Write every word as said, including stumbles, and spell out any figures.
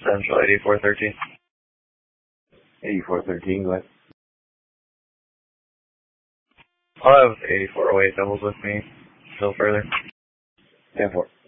Central eighty-four thirteen. eighty-four thirteen, go ahead. I'll have eighty-four oh eight doubles with me. Still further. ten four.